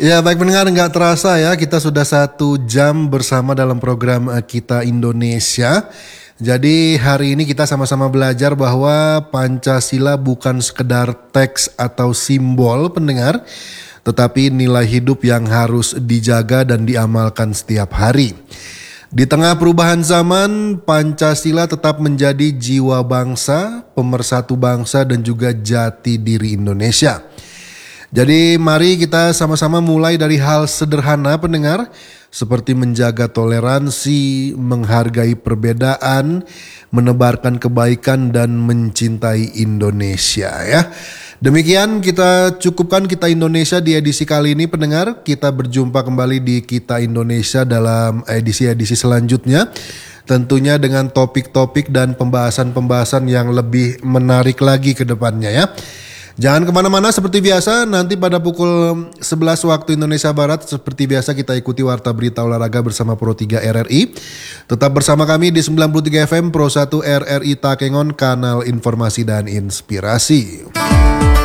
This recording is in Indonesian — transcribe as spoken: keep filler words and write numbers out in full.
Ya baik pendengar, nggak terasa ya kita sudah satu jam bersama dalam program eh, Kita Indonesia. Jadi hari ini kita sama-sama belajar bahwa Pancasila bukan sekedar teks atau simbol pendengar, tetapi nilai hidup yang harus dijaga dan diamalkan setiap hari. Di tengah perubahan zaman, Pancasila tetap menjadi jiwa bangsa, pemersatu bangsa dan juga jati diri Indonesia. Jadi mari kita sama-sama mulai dari hal sederhana pendengar, seperti menjaga toleransi, menghargai perbedaan, menebarkan kebaikan dan mencintai Indonesia ya. Demikian kita cukupkan Kita Indonesia di edisi kali ini pendengar. Kita berjumpa kembali di Kita Indonesia dalam edisi-edisi selanjutnya. Tentunya dengan topik-topik dan pembahasan-pembahasan yang lebih menarik lagi ke depannya ya. Jangan kemana-mana seperti biasa, nanti pada pukul sebelas waktu Indonesia Barat seperti biasa kita ikuti Warta Berita Olahraga bersama Pro tiga R R I. Tetap bersama kami di sembilan puluh tiga F M Pro satu R R I Takengon, kanal informasi dan inspirasi.